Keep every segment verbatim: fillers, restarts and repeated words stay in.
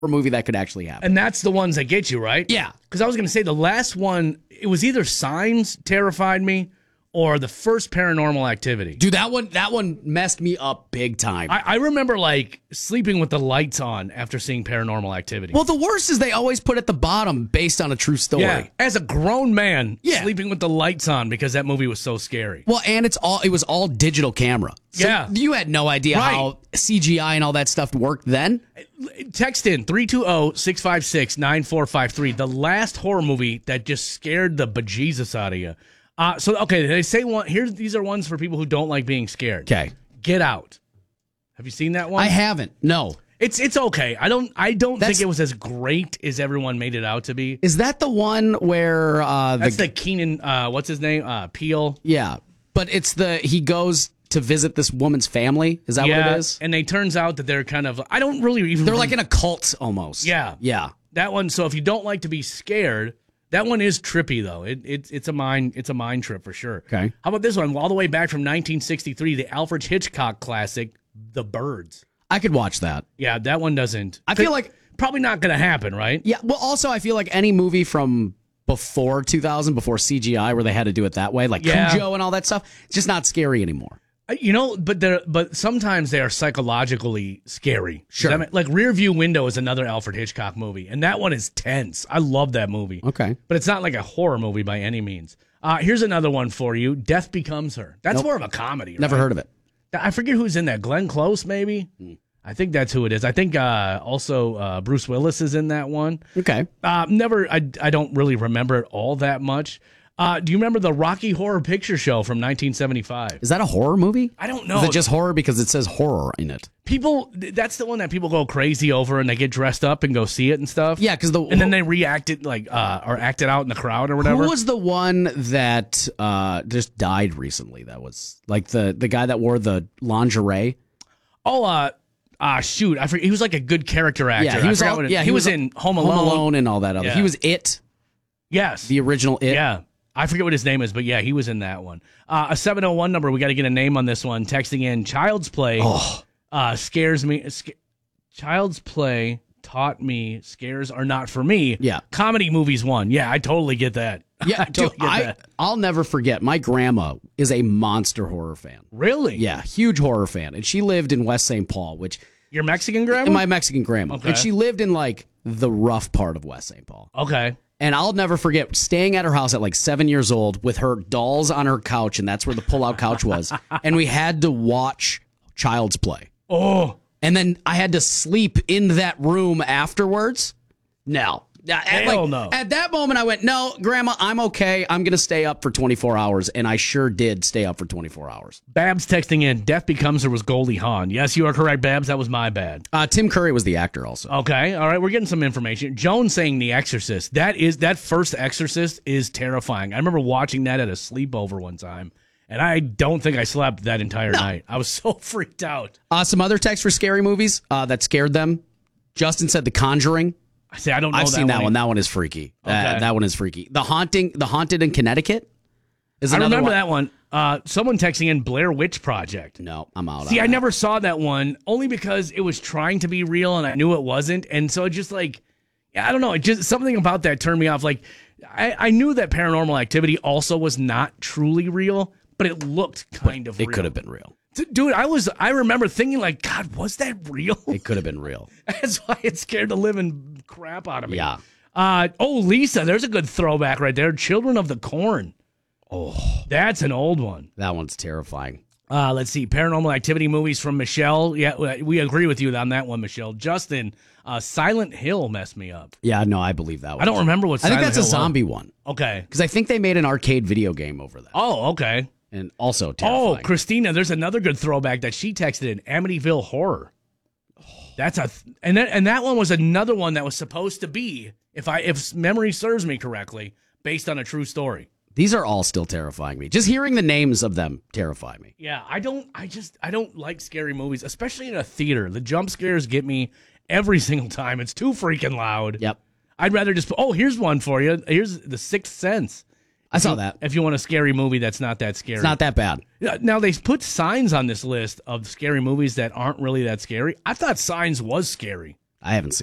movie that could actually happen. And that's the ones that get you, right? Yeah. Because I was going to say the last one, it was either Signs terrified me or the first Paranormal Activity. Dude, that one that one messed me up big time. I, I remember, like, sleeping with the lights on after seeing Paranormal Activity. Well, the worst is they always put at the bottom based on a true story. Yeah, as a grown man, Yeah. sleeping with the lights on because that movie was so scary. Well, and it's all it was all digital camera. So Yeah. you had no idea Right. how C G I and all that stuff worked then. Text in three two zero, six five six, nine four five three. The last horror movie that just scared the bejesus out of you. Uh, so, okay, they say one. Here's These are ones for people who don't like being scared. Okay. Get Out. Have you seen that one? I haven't. No. It's it's okay. I don't I don't That's- think it was as great as everyone made it out to be. Is that the one where uh the, That's the Keenan, uh, what's his name? Uh, Peele. yeah, but it's the he goes to visit this woman's family. Is that yeah, what it is? and it turns out that they're kind of, I don't really even. They're like in a cult almost. Yeah. Yeah. That one. So if you don't like to be scared, that one is trippy though. It, it it's a mind it's a mind trip for sure. Okay. How about this one? All the way back from nineteen sixty-three, the Alfred Hitchcock classic, The Birds. I could watch that. Yeah, that one doesn't. I feel like probably not going to happen, right? Yeah, well also I feel like any movie from before two thousand, before C G I where they had to do it that way, like Yeah. Cujo and all that stuff, it's just not scary anymore. Uh, You know, but they're but sometimes they are psychologically scary. Does Sure. that make- like Rear View Window is another Alfred Hitchcock movie, and that one is tense. I love that movie. Okay. But it's not like a horror movie by any means. Uh, here's another one for you. Death Becomes Her. That's Nope. more of a comedy. Never right? heard of it. I forget who's in that. Glenn Close, maybe? I think that's who it is. I think uh, also uh, Bruce Willis is in that one. Okay. Uh, never, I, I don't really remember it all that much. Uh, do you remember the Rocky Horror Picture Show from nineteen seventy-five? Is that a horror movie? I don't know. Is it just horror because it says horror in it? People, that's the one that people go crazy over and they get dressed up and go see it and stuff. Yeah, because the And then they react it like, uh, or act it out in the crowd or whatever. who was the one that uh, just died recently? That was like the the guy that wore the lingerie. Oh, uh, uh, shoot. I forget. He was like a good character actor. Yeah, he I was. forgot All, what it- yeah, he, was, in Home Alone. Home Alone and all that other. Yeah. He was It, Yes. the original It. Yeah. I forget what his name is, but yeah, he was in that one. Uh, a seven oh one number. We got to get a name on this one. Texting in Child's Play Oh. uh, scares me. Sca- Child's Play taught me scares are not for me. Yeah. Comedy movies won. Yeah, I totally get that. Yeah, I totally dude, get I, that. I'll never forget. My grandma is a monster horror fan. Really? Yeah, huge horror fan, and she lived in West Saint Paul, which Your Mexican grandma? my Mexican grandma, Okay. and she lived in like the rough part of West Saint Paul. Okay. And I'll never forget staying at her house at like seven years old with her dolls on her couch, and that's where the pull-out couch was. And we had to watch Child's Play. Oh. And then I had to sleep in that room afterwards. No. At, Hell like, no. At that moment, I went, no, Grandma, I'm okay. I'm going to stay up for twenty-four hours. And I sure did stay up for twenty-four hours. Babs texting in, Death Becomes Her was Goldie Hawn. Yes, you are correct, Babs. That was my bad. Uh, Tim Curry was the actor also. Okay, all right, we're getting some information. Joan saying The Exorcist. That is that first Exorcist is terrifying. I remember watching that at a sleepover one time, and I don't think I slept that entire night. I was so freaked out. Uh, some other texts for scary movies uh, that scared them. Justin said The Conjuring. I say I don't know. I've that seen that one. one. That one is freaky. Uh, Okay. that one is freaky. The haunting, the haunted in Connecticut. Is I another remember one. that one. Uh, someone texting in Blair Witch Project. No, I'm out. See, on I that. never saw that one only because it was trying to be real and I knew it wasn't, and so it just like, yeah, I don't know. It just something about that turned me off. Like, I, I knew that Paranormal Activity also was not truly real, but it looked kind of It real. could have been real. Dude, I was I remember thinking like, God, was that real? It could have been real. That's why it scared the living crap out of me. Yeah. Uh oh, Lisa, there's a good throwback right there. Children of the Corn. Oh, That's an old one. that one's terrifying. Uh, let's see, Paranormal Activity movies from Michelle. Yeah, we agree with you on that one, Michelle. Justin, uh, Silent Hill messed me up. Yeah, no, I believe that one. I don't remember what I think Silent that's a Hill was. zombie one. Okay. Because I think they made an arcade video game over that. Oh, okay. And also Oh, terrifying. Christina, there's another good throwback that she texted in, Amityville Horror. That's a th- and that and that one was another one that was supposed to be, if I if memory serves me correctly, based on a true story. These are all still terrifying me. Just hearing the names of them terrify me. Yeah, I don't I just I don't like scary movies, especially in a theater. The jump scares get me every single time. It's too freaking loud. Yep. I'd rather just oh, here's one for you. Here's The Sixth Sense. I saw that. If you want a scary movie that's not that scary. It's not that bad. Yeah, now, they put Signs on this list of scary movies that aren't really that scary. I thought Signs was scary. I haven't seen it.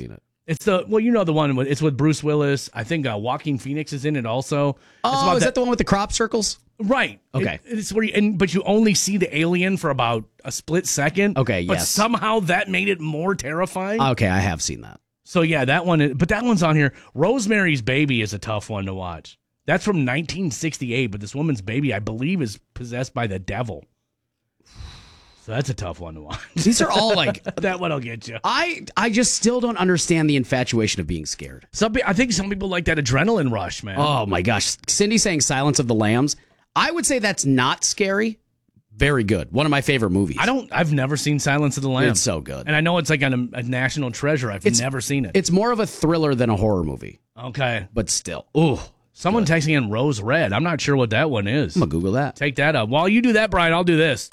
It's the well, you know the one. With, it's with Bruce Willis. I think uh, Joaquin Phoenix is in it also. It's Oh, about is that the one with the crop circles? Right. Okay. It, it's where you, and but you only see the alien for about a split second. Okay, But yes. somehow that made it more terrifying. Okay, I have seen that. So yeah, that one. is- But that one's on here. Rosemary's Baby is a tough one to watch. That's from nineteen sixty-eight. But this woman's baby, I believe, is possessed by the devil. So that's a tough one to watch. These are all like That one will get you. I I just still don't understand the infatuation of being scared. Some, pe- I think some people like that adrenaline rush, man. Oh my gosh. Cindy saying Silence of the Lambs. I would say that's not scary. Very good. One of my favorite movies. I don't. I've never seen Silence of the Lambs. It's so good. And I know it's like a, a national treasure. I've It's- never seen it. It's more of a thriller than a horror movie, Okay. but still. Ooh. Someone texting in Rose Red. I'm not sure what that one is. I'm going to Google that. Take that up. While you do that, Brian, I'll do this.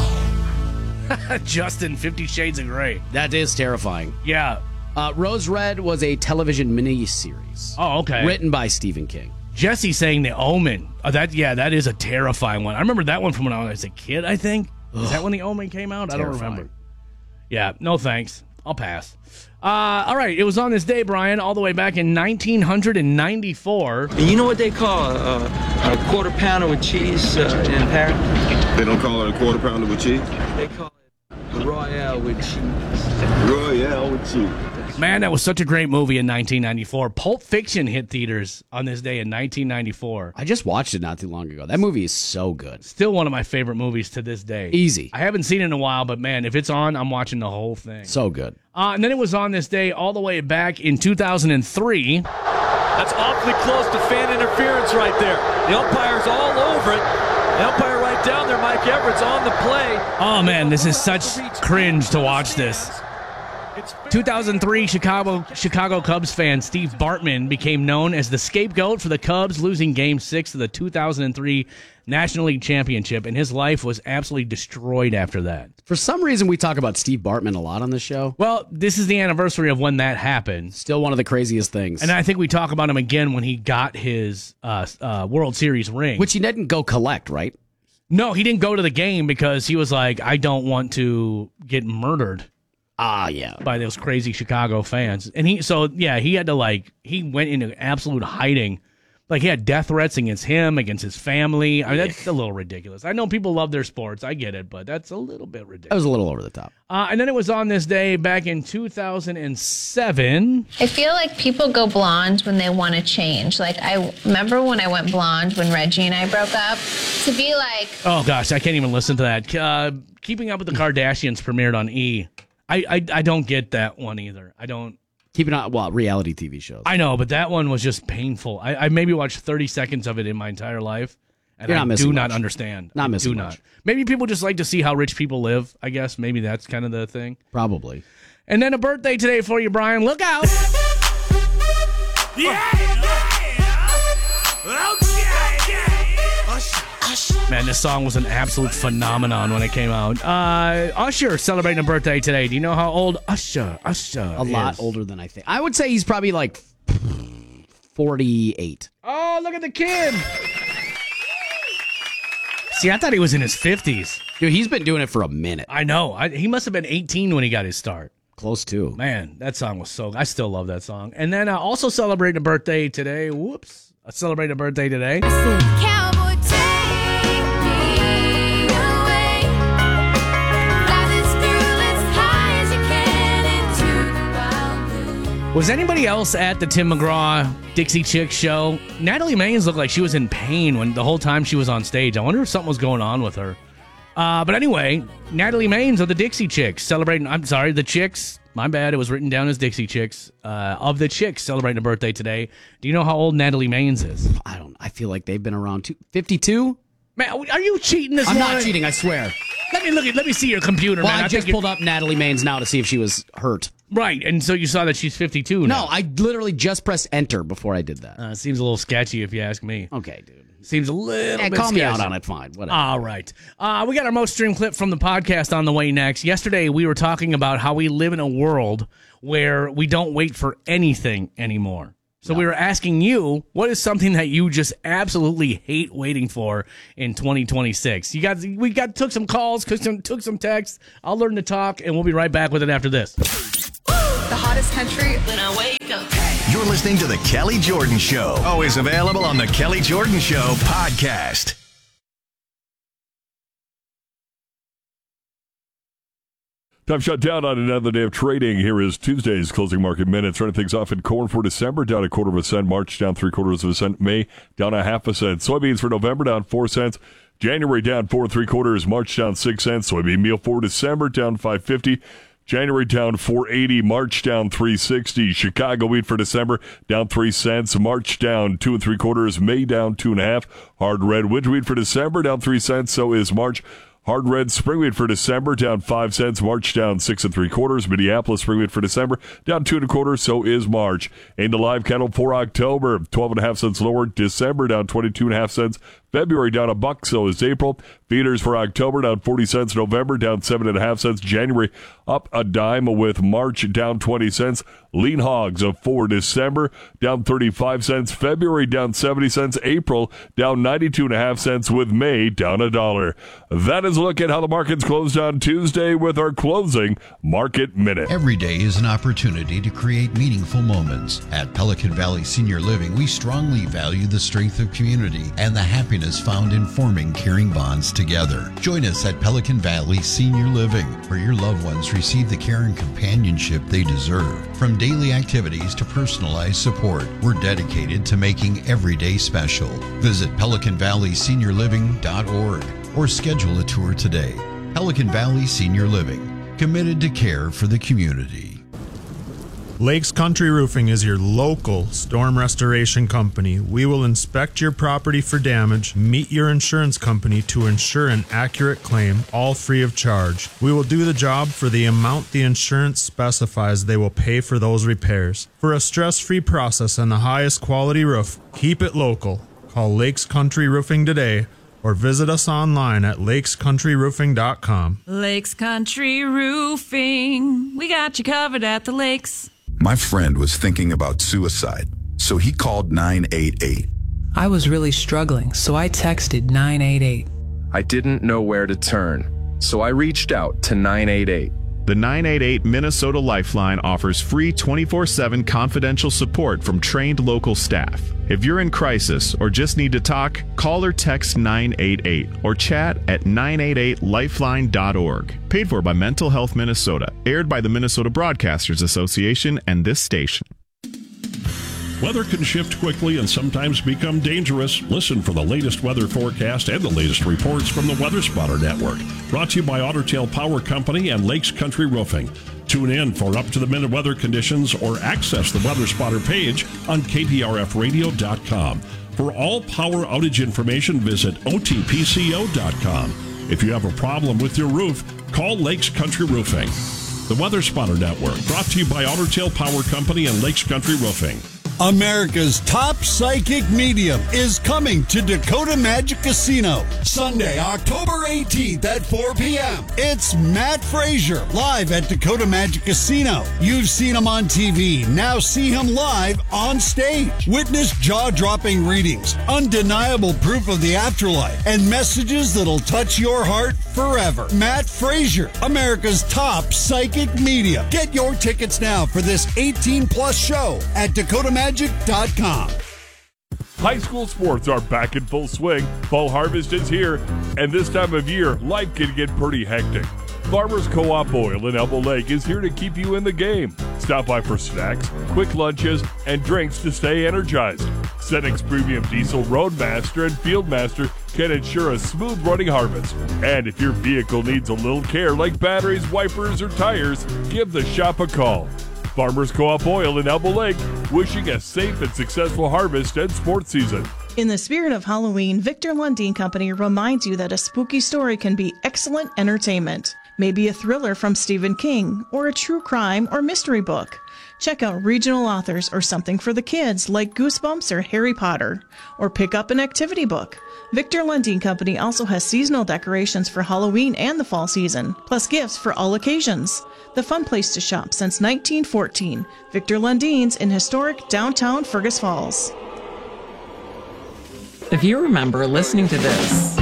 Justin, Fifty Shades of Grey. That is terrifying. Yeah. Uh, Rose Red was a television miniseries Oh, okay. written by Stephen King. Jesse saying The Omen. Oh, that yeah, that is a terrifying one. I remember that one from when I was a kid, I think. Is that when The Omen came out? I don't Terrifying. remember. Yeah, no thanks. I'll pass. Uh, all right, it was on this day, Brian, all the way back in nineteen ninety-four. You know what they call a, a quarter pounder with cheese uh, in Paris? They don't call it a quarter pounder with cheese? They call it a Royale with cheese. Royale with cheese. Man, that was such a great movie in nineteen ninety-four. Pulp Fiction hit theaters on this day in nineteen ninety-four. I just watched it not too long ago. That movie is so good. Still one of my favorite movies to this day. Easy. I haven't seen it in a while, but man, if it's on, I'm watching the whole thing. So good. Uh, and then it was on this day all the way back in two thousand three. That's awfully close to fan interference right there. The umpire's all over it. The umpire right down there, Mike Everett's on the play. Oh man, this is such cringe to watch this. two thousand three Chicago Chicago Cubs fan Steve Bartman became known as the scapegoat for the Cubs losing Game six of the two thousand three National League Championship, and his life was absolutely destroyed after that. For some reason, we talk about Steve Bartman a lot on this show. Well, this is the anniversary of when that happened. Still one of the craziest things. And I think we talk about him again when he got his uh, uh, World Series ring. Which he didn't go collect, right? No, he didn't go to the game because he was like, I don't want to get murdered Ah, yeah. by those crazy Chicago fans. And he, so yeah, he had to like, he went into absolute hiding. Like he had death threats against him, against his family. I mean, that's a little ridiculous. I know people love their sports. I get it, but that's a little bit That ridiculous. was a little over the top. Uh, and then it was on this day back in two thousand seven. I feel like people go blonde when they want to change. Like, I remember when I went blonde when Reggie and I broke up. To be like, Oh gosh, I can't even listen to that. Uh, Keeping Up with the Kardashians premiered on E. I, I I don't get that one either. I don't. Keeping on, well, reality T V shows. I know, but that one was just painful. I, I maybe watched thirty seconds of it in my entire life, and You're I not missing do not much. understand. Not I missing do much. not. Maybe people just like to see how rich people live. I guess maybe that's kind of the thing. Probably. And then a birthday today for you, Brian. Look out! Man, this song was an absolute phenomenon when it came out. Uh, Usher celebrating a birthday today. Do you know how old Usher Usher A lot is? older than I think. I would say he's probably like forty-eight. Oh, look at the kid! See, I thought he was in his fifties. Dude, he's been doing it for a minute. I know. I, he must have been eighteen when he got his start. Close to. Man, that song was so. I still love that song. And then uh, also celebrating a birthday today. Whoops, I celebrate a birthday today. Cowboy, take me away. Fly this girl as high as you can into the wild blue. Was anybody else at the Tim McGraw Dixie Chicks show? Natalie Maines looked like she was in pain when the whole time she was on stage. I wonder if something was going on with her. Uh, but anyway, Natalie Maines of the Dixie Chicks celebrating. I'm sorry, the Chicks. My bad. It was written down as Dixie Chicks. Uh, of the Chicks celebrating a birthday today. Do you know how old Natalie Maines is? I don't. I feel like they've been around two, fifty-two. Man, are you cheating this I'm morning? not cheating. I swear. Let me look at. Let me see your computer, Well, man. I, I just think pulled up Natalie Maines now to see if she was hurt. right, and so you saw that she's fifty-two now. No, I literally just pressed enter before I did that. Uh, seems a little sketchy if you ask me. Okay, dude. Seems a little Yeah, bit call me sketchy. out on it. Fine. Whatever. All right. Uh, we got our most streamed clip from the podcast on the way next. Yesterday, we were talking about how we live in a world where we don't wait for anything anymore. So we were asking you, what is something that you just absolutely hate waiting for in twenty twenty-six? You got, we got took some calls, took some, took some texts. I'll learn to talk, and we'll be right back with it after this. the hottest country. When I wake up. You're listening to The Kelly Jordan Show. Always available on The Kelly Jordan Show podcast. Time shut down on another day of trading. Here is Tuesday's closing market minutes. Running things off in corn for December, down a quarter of a cent. March down three quarters of a cent. May down a half a cent. Soybeans for November down four cents. January down four and three quarters. March down six cents. Soybean meal for December down five fifty. January down four eighty. March down three sixty. Chicago wheat for December down three cents. March down two and three quarters. May down two and a half. Hard red winter wheat for December down three cents. So is March. Hard red spring wheat for December down five cents. March down six and three quarters. Minneapolis spring wheat for December down two and a quarter. So is March. And the live cattle for October twelve and a half cents lower. December down twenty-two and a half cents. February down a buck. So is April. Feeders for October down forty cents. November down seven and a half cents. January up a dime with March down twenty cents. Lean hogs of for December down thirty-five cents. February down seventy cents. April down ninety-two and a half cents with May down a dollar. That is a look at how the markets closed on Tuesday with our closing market minute. Every day is an opportunity to create meaningful moments. At Pelican Valley Senior Living, we strongly value the strength of community and the happiness found in forming caring bonds together. Join us at Pelican Valley Senior Living, where your loved ones receive the care and companionship they deserve. From daily activities to personalized support, we're dedicated to making every day special. Visit pelican valley senior living dot org or schedule a tour today. Pelican Valley Senior Living, committed to care for the community. Lakes Country Roofing is your local storm restoration company. We will inspect your property for damage, meet your insurance company to ensure an accurate claim, all free of charge. We will do the job for the amount the insurance specifies they will pay for those repairs. For a stress-free process and the highest quality roof, keep it local. Call Lakes Country Roofing today or visit us online at lakes country roofing dot com. Lakes Country Roofing. We got you covered at the lakes. My friend was thinking about suicide, so he called nine eight eight. I was really struggling, so I texted nine eight eight. I didn't know where to turn, so I reached out to nine eight eight. The nine eight eight Minnesota Lifeline offers free twenty-four seven confidential support from trained local staff. If you're in crisis or just need to talk, call or text nine eight eight or chat at nine eight eight lifeline dot org. Paid for by Mental Health Minnesota. Aired by the Minnesota Broadcasters Association and this station. Weather can shift quickly and sometimes become dangerous. Listen for the latest weather forecast and the latest reports from the Weather Spotter Network. Brought to you by Otter Tail Power Company and Lakes Country Roofing. Tune in for up-to-the-minute weather conditions or access the Weather Spotter page on K P R F radio dot com. For all power outage information, visit O T P C O dot com. If you have a problem with your roof, call Lakes Country Roofing. The Weather Spotter Network, brought to you by Otter Tail Power Company and Lakes Country Roofing. America's top psychic medium is coming to Dakota Magic Casino Sunday, October eighteenth at four p.m. It's Matt Frazier live at Dakota Magic Casino. You've seen him on T V. Now see him live on stage. Witness jaw-dropping readings, undeniable proof of the afterlife, and messages that'll touch your heart forever. Matt Frazier, America's top psychic medium. Get your tickets now for this eighteen plus show at Dakota Magic dot com. High school sports are back in full swing. Fall harvest is here, and this time of year, life can get pretty hectic. Farmers Co-op Oil in Elbow Lake is here to keep you in the game. Stop by for snacks, quick lunches, and drinks to stay energized. Cenex Premium Diesel Roadmaster and Fieldmaster can ensure a smooth running harvest. And if your vehicle needs a little care like batteries, wipers, or tires, give the shop a call. Farmers Co-op Oil in Elbow Lake, wishing a safe and successful harvest and sports season. In the spirit of Halloween, Victor Lundeen Company reminds you that a spooky story can be excellent entertainment. Maybe a thriller from Stephen King, or a true crime or mystery book. Check out regional authors or something for the kids like Goosebumps or Harry Potter. Or pick up an activity book. Victor Lundeen Company also has seasonal decorations for Halloween and the fall season, plus gifts for all occasions. The fun place to shop since nineteen fourteen. Victor Lundeen's in historic downtown Fergus Falls. If you remember listening to this,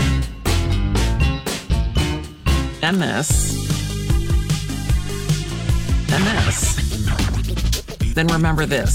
and this, and this, Then remember this.